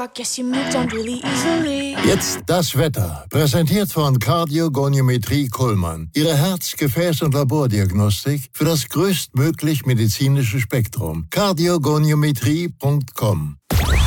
I guess you moved on really easily. Jetzt das Wetter. Präsentiert von Kardiogoniometrie Kuhlmann. Ihre Herz-, Gefäß- und Labordiagnostik für das größtmöglich medizinische Spektrum. Kardiogoniometrie.com